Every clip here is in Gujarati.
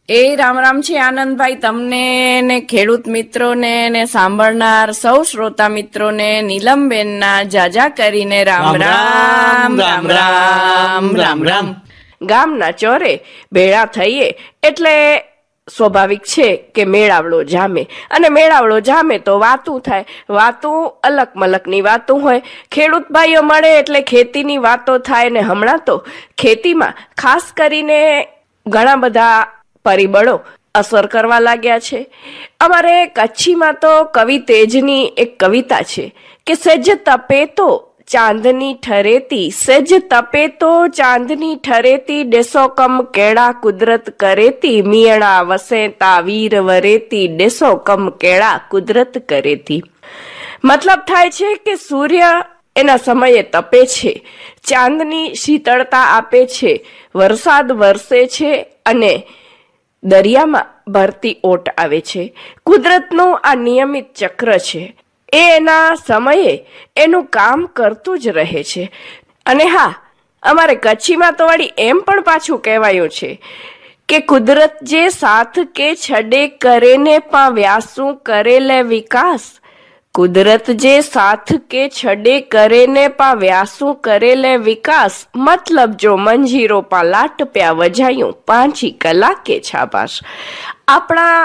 એ રામ રામ છે આનંદભાઈ, તમને ને ખેડૂત મિત્રોને ને સાંભળનાર સૌ શ્રોતા મિત્રોને નીલમબેનના જાજા કરીને રામ રામ રામ રામ રામ રામ. ગામના ચોરે ભેળા થઈએ એટલે સ્વાભાવિક છે કે મેળાવડો જામે, અને મેળાવડો જામે તો વાતું થાય. વાતું અલગ મલકની વાતું હોય. ખેડૂત ભાઈઓ મળે એટલે ખેતીની વાતો થાય. ને હમણાં તો ખેતીમાં ખાસ કરીને ઘણા બધા પરિબળો અસર કરવા લાગ્યા છે. અમારે કચ્છીમાં તો કવિ તેજની એક કવિતા છે કે સેજ તપે તો ચાંદની ઠરેતી, સેજ તપે તો ચાંદની ઠરેતી, ડેસો કમ કેળા કુદરત કરેતી, મિયણા વસેતા વીર વરેતી, ડેસો કમ કેળા કુદરત કરેતી. મતલબ થાય છે કે સૂર્ય એના સમયે તપે છે, ચાંદની શીતળતા આપે છે, વરસાદ વરસે છે અને દરિયામાં ભરતી ઓટ આવે છે. કુદરતનું આ નિયમિત ચક્ર છે. એ એના સમયે એનું કામ કરતું જ રહે છે. અને હા, અમારે કચ્છીમાં તો વળી એમ પણ પાછું કહેવાયું છે કે કુદરત જે સાથ કે છડે કરે ને પાવ્યાસું કરે લે વિકાસ. કુદરત જે સાથ કે છડે કરે ને પાવ્યાસું કરે લે વિકાસ. મતલબ જો મંજીરો પા લાટ પ્યા વજાયું, પાંચી કલાકે છાબાશ. આપણા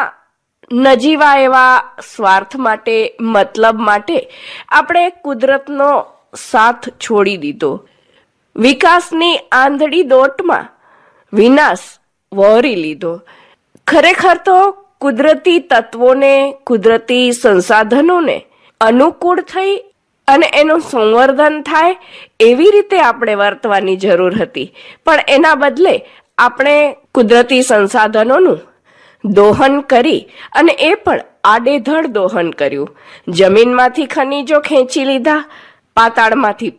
નજીવા એવા સ્વાર્થ માટે, મતલબ માટે આપણે કુદરતનો સાથ છોડી દીધો. વિકાસની આંધળી દોટમાં વિનાશ વહોરી લીધો. ખરેખર તો કુદરતી તત્વોને, કુદરતી સંસાધનોને અનુકૂળ થઈ અને એનું સંવર્ધન થાય એવી રીતે આપણે વર્તવાની જરૂર હતી. પણ એના બદલે આપણે કુદરતી સંસાધનોનું દોહન કરી, અને એ પણ આડેધડ દોહન કર્યું. જમીનમાંથી ખનીજો ખેંચી લીધા, પાતાળમાંથી